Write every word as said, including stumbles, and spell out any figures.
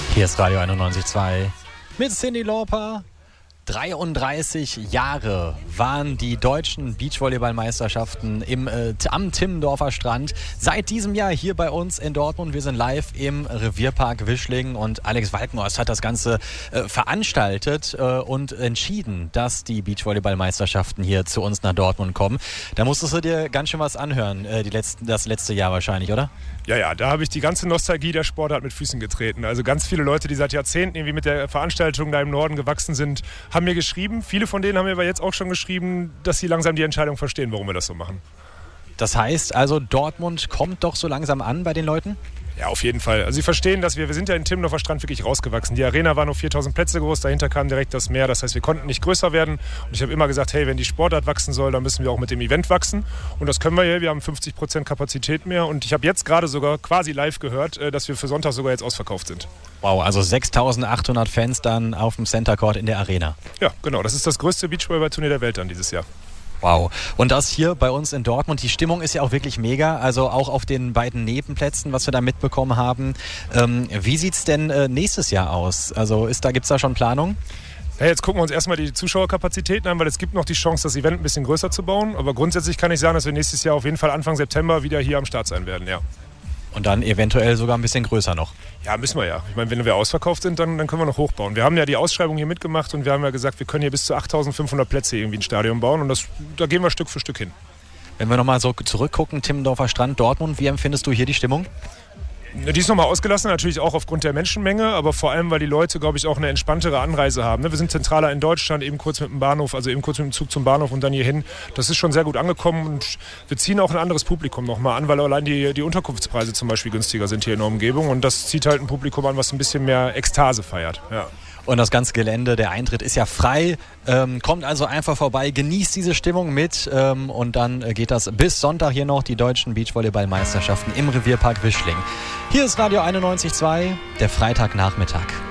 Hier ist Radio einundneunzig Komma zwei mit Cyndi Lauper. dreiunddreißig Jahre waren die deutschen Beachvolleyballmeisterschaften im, äh, am Timmendorfer Strand. Seit diesem Jahr hier bei uns in Dortmund. Wir sind live im Revierpark Wischlingen und Alex Walkenhorst hat das Ganze äh, veranstaltet äh, und entschieden, dass die Beachvolleyballmeisterschaften hier zu uns nach Dortmund kommen. Da musstest du dir ganz schön was anhören, äh, die letzten, das letzte Jahr wahrscheinlich, oder? Ja, ja, da habe ich die ganze Nostalgie der Sportart mit Füßen getreten. Also ganz viele Leute, die seit Jahrzehnten irgendwie mit der Veranstaltung da im Norden gewachsen sind, haben mir geschrieben. Viele von denen haben mir aber jetzt auch schon geschrieben, dass sie langsam die Entscheidung verstehen, warum wir das so machen. Das heißt also, Dortmund kommt doch so langsam an bei den Leuten? Ja, auf jeden Fall. Also sie verstehen, dass wir, wir sind ja in Timmendorfer Strand wirklich rausgewachsen. Die Arena war nur viertausend Plätze groß, dahinter kam direkt das Meer. Das heißt, wir konnten nicht größer werden. Und ich habe immer gesagt, hey, wenn die Sportart wachsen soll, dann müssen wir auch mit dem Event wachsen. Und das können wir ja. Wir haben fünfzig Prozent Kapazität mehr. Und ich habe jetzt gerade sogar quasi live gehört, dass wir für Sonntag sogar jetzt ausverkauft sind. Wow, also sechstausendachthundert Fans dann auf dem Center Court in der Arena. Ja, genau. Das ist das größte Beachvolleyball-Turnier der Welt dann dieses Jahr. Wow. Und das hier bei uns in Dortmund, die Stimmung ist ja auch wirklich mega, also auch auf den beiden Nebenplätzen, was wir da mitbekommen haben. Ähm, wie sieht es denn äh, nächstes Jahr aus? Also ist da, gibt es da schon Planung? Ja, jetzt gucken wir uns erstmal die Zuschauerkapazitäten an, weil es gibt noch die Chance, das Event ein bisschen größer zu bauen. Aber grundsätzlich kann ich sagen, dass wir nächstes Jahr auf jeden Fall Anfang September wieder hier am Start sein werden, ja. Und dann eventuell sogar ein bisschen größer noch. Ja, müssen wir ja. Ich meine, wenn wir ausverkauft sind, dann, dann können wir noch hochbauen. Wir haben ja die Ausschreibung hier mitgemacht und wir haben ja gesagt, wir können hier bis zu achttausendfünfhundert Plätze irgendwie ein Stadion bauen und das, da gehen wir Stück für Stück hin. Wenn wir nochmal so zurückgucken, Timmendorfer Strand, Dortmund, wie empfindest du hier die Stimmung? Die ist nochmal ausgelassen, natürlich auch aufgrund der Menschenmenge, aber vor allem, weil die Leute, glaube ich, auch eine entspanntere Anreise haben. Wir sind zentraler in Deutschland, eben kurz mit dem Bahnhof, also eben kurz mit dem Zug zum Bahnhof und dann hier hin. Das ist schon sehr gut angekommen und wir ziehen auch ein anderes Publikum nochmal an, weil allein die, die Unterkunftspreise zum Beispiel günstiger sind hier in der Umgebung und das zieht halt ein Publikum an, was ein bisschen mehr Ekstase feiert. Ja. Und das ganze Gelände, der Eintritt ist ja frei. Ähm, kommt also einfach vorbei, genießt diese Stimmung mit ähm, und dann äh, geht das bis Sonntag hier noch die deutschen Beachvolleyball-Meisterschaften im Revierpark Wischling. Hier ist Radio einundneunzig Komma zwei, der Freitagnachmittag.